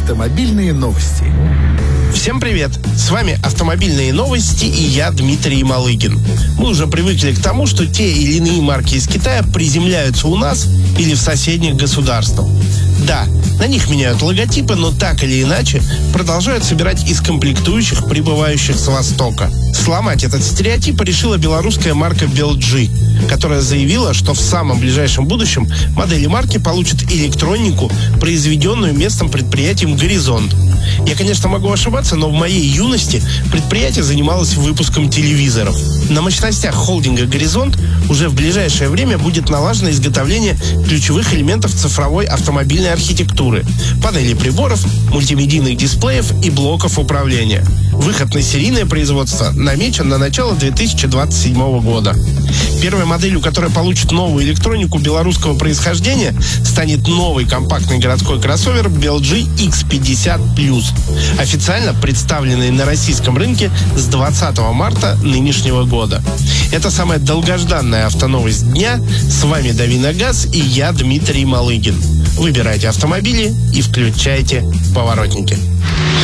Автомобильные новости. Всем привет! С вами «Автомобильные новости» и я, Дмитрий Малыгин. Мы уже привыкли к тому, что те или иные марки из Китая приземляются у нас или в соседних государствах. Да, на них меняют логотипы, но так или иначе продолжают собирать из комплектующих, прибывающих с Востока. Сломать этот стереотип решила белорусская марка BelG, которая заявила, что в самом ближайшем будущем модели марки получат электронику, произведенную местным предприятием «Горизонт». Я, конечно, могу ошибаться, но в моей юности предприятие занималось выпуском телевизоров. На мощностях холдинга «Горизонт» уже в ближайшее время будет налажено изготовление ключевых элементов цифровой автомобильной архитектуры, панелей приборов, мультимедийных дисплеев и блоков управления. Выход на серийное производство намечен на начало 2027 года. Первой моделью, которая получит новую электронику белорусского происхождения, станет новый компактный городской кроссовер BelG X50+, официально представленный на российском рынке с 20 марта нынешнего года. Это самая долгожданная автоновость дня. С вами «Дави на газ» и я, Дмитрий Малыгин. Выбирайте автомобили и включайте поворотники.